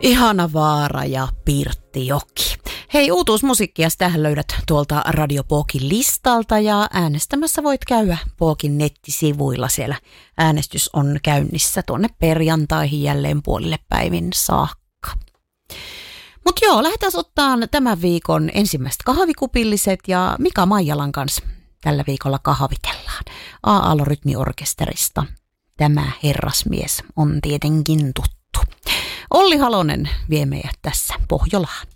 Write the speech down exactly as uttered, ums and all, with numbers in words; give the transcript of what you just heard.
Ihana Vaara ja Pirttijoki. Hei, uutuusmusiikkia tähän löydät tuolta Radio Pookin listalta ja äänestämässä voit käydä Pookin nettisivuilla. Siellä äänestys on käynnissä tuonne perjantaihin jälleen puolille päivin saakka. Mutta joo, lähdetään ottaa tämän viikon ensimmäiset kahvikupilliset ja Mika Maijalan kanssa tällä viikolla kahvitellaan. A-Aalo-rytmiorkesterista. Tämä herrasmies on tietenkin tuttu. Olli Halonen vie meidät tässä Pohjolaan.